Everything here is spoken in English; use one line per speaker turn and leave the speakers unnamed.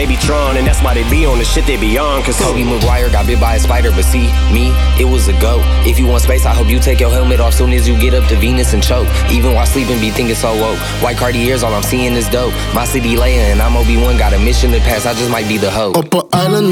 they be Tron, and that's why they be on the shit they be on. Cause
Tobey Maguire got bit by a spider, but see, me, it was a goat. If you want space, I hope you take your helmet off soon as you get up to Venus and choke. Even while sleeping, be thinking so woke. White Cartiers, all I'm seeing is dope. My city Leia and I'm Obi-Wan, got a mission to pass, I just might be the hope.
Op een island